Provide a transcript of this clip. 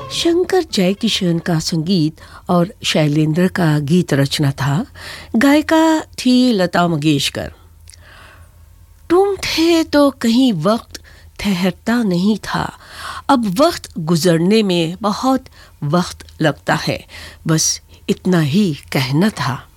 शंकर जयकिशन का संगीत और शैलेंद्र का गीत रचना था। गायिका थी लता मंगेशकर। तुम थे तो कहीं वक्त ठहरता नहीं था, अब वक्त गुजरने में बहुत वक्त लगता है, बस इतना ही कहना था।